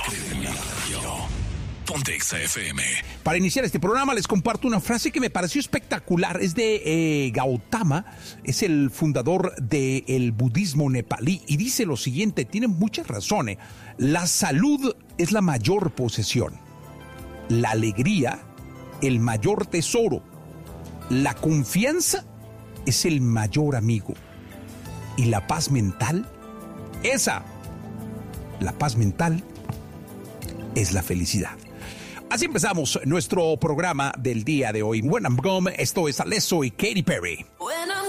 Ponte Exa FM. Para iniciar este programa les comparto una frase que me pareció espectacular. Es de Gautama, es el fundador del budismo nepalí y dice lo siguiente, tiene muchas razones. La salud es la mayor posesión, la alegría el mayor tesoro, la confianza es el mayor amigo y la paz mental, la paz mental es la felicidad. Así empezamos nuestro programa del día de hoy. Esto es Alesso y Katy Perry.